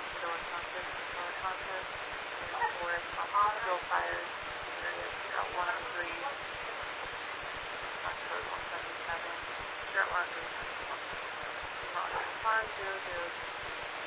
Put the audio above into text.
Killer Contest, and Forest Still Fires area, Route 103, code 177, Dirt Markers, 100, 002.